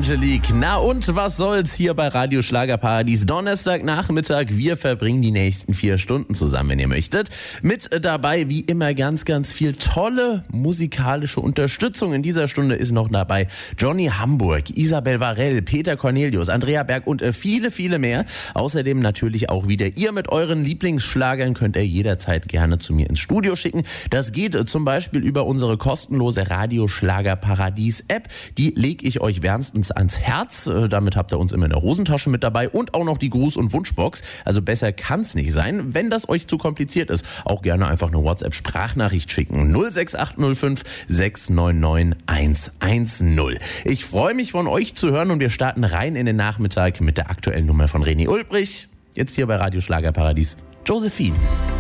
Angelique. Na und was soll's hier bei Radio Schlagerparadies? Donnerstagnachmittag. Wir verbringen die nächsten 4 Stunden zusammen, wenn ihr möchtet. Mit dabei wie immer ganz, ganz viel tolle musikalische Unterstützung. In dieser Stunde ist noch dabei Johnny Hamburg, Isabel Varell, Peter Cornelius, Andrea Berg und viele, viele mehr. Außerdem natürlich auch wieder ihr mit euren Lieblingsschlagern könnt ihr jederzeit gerne zu mir ins Studio schicken. Das geht zum Beispiel über unsere kostenlose Radio Schlagerparadies App. Die lege ich euch wärmstens ans Herz. Damit habt ihr uns immer in der Hosentasche mit dabei und auch noch die Gruß- und Wunschbox. Also besser kann's nicht sein. Wenn das euch zu kompliziert ist, auch gerne einfach eine WhatsApp-Sprachnachricht schicken. 06805 699 110. Ich freue mich von euch zu hören und wir starten rein in den Nachmittag mit der aktuellen Nummer von René Ulbrich. Jetzt hier bei Radio Schlagerparadies, Josephine.